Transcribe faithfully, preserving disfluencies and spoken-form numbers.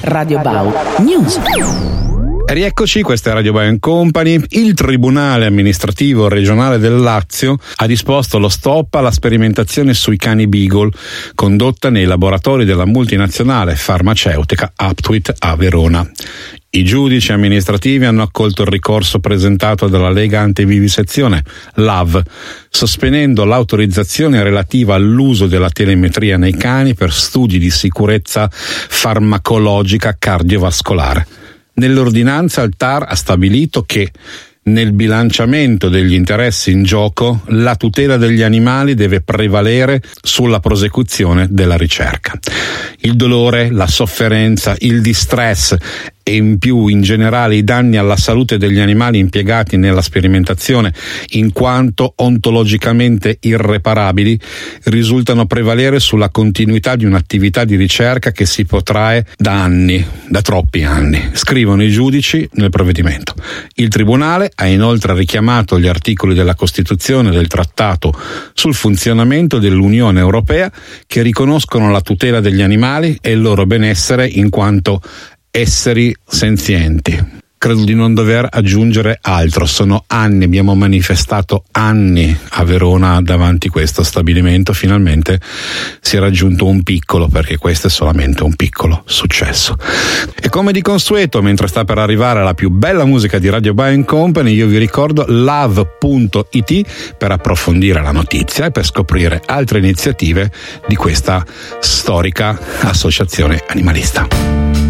Radio Bau News. Rieccoci, questa è Radio Bau Company. Il Tribunale amministrativo regionale del Lazio ha disposto lo stop alla sperimentazione sui cani Beagle condotta nei laboratori della multinazionale farmaceutica Aptuit a Verona. I giudici amministrativi hanno accolto il ricorso presentato dalla Lega Antivivisezione, L A V, sospendendo l'autorizzazione relativa all'uso della telemetria nei cani per studi di sicurezza farmacologica cardiovascolare. Nell'ordinanza il T A R ha stabilito che nel bilanciamento degli interessi in gioco la tutela degli animali deve prevalere sulla prosecuzione della ricerca. Il dolore, la sofferenza, il distress e in più in generale i danni alla salute degli animali impiegati nella sperimentazione, in quanto ontologicamente irreparabili, risultano prevalere sulla continuità di un'attività di ricerca che si protrae da anni, da troppi anni, scrivono i giudici nel provvedimento. Il Tribunale ha inoltre richiamato gli articoli della Costituzione e del Trattato sul funzionamento dell'Unione Europea che riconoscono la tutela degli animali e il loro benessere in quanto esseri senzienti. Credo di non dover aggiungere altro, sono anni, abbiamo manifestato anni a Verona davanti a questo stabilimento, finalmente si è raggiunto un piccolo, perché questo è solamente un piccolo successo. E come di consueto, mentre sta per arrivare la più bella musica di Radio Bau Company, io vi ricordo love punto it per approfondire la notizia e per scoprire altre iniziative di questa storica associazione animalista.